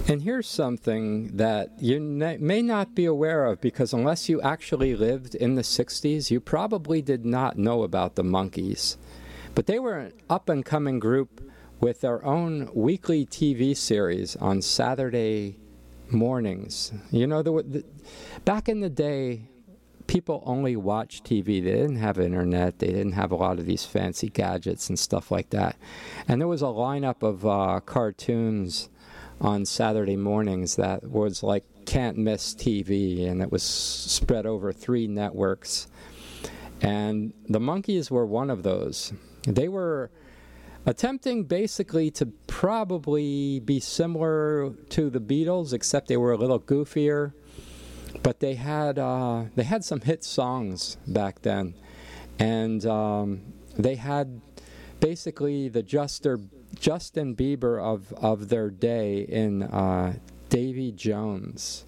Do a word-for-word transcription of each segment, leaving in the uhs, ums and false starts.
And here's something that you na- may not be aware of, because unless you actually lived in the sixties, you probably did not know about the Monkees. But they were an up-and-coming group with their own weekly T V series on Saturday mornings. You know, the, the, back in the day, people only watched T V. They didn't have internet. They didn't have a lot of these fancy gadgets and stuff like that. And there was a lineup of uh, cartoons on Saturday mornings that was like can't miss T V, and it was spread over three networks. And the Monkees were one of those. They were attempting basically to probably be similar to the Beatles, except they were a little goofier. But they had uh, they had some hit songs back then, and um, they had basically the Juster, Justin Bieber of, of their day in uh, Davy Jones.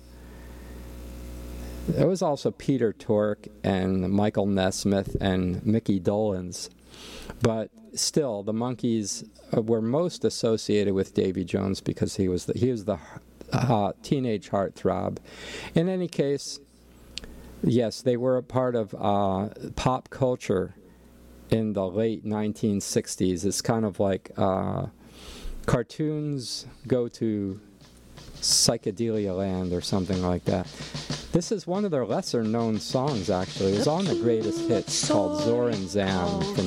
There was also Peter Tork and Michael Nesmith and Mickey Dolenz. But still, the Monkees were most associated with Davy Jones because he was the, he was the uh, teenage heartthrob. In any case, yes, they were a part of uh, pop culture in the late nineteen sixties. It's kind of like uh, cartoons go to psychedelia land or something like that. This is one of their lesser known songs, actually. It was on the greatest hits, called Zor and Zam from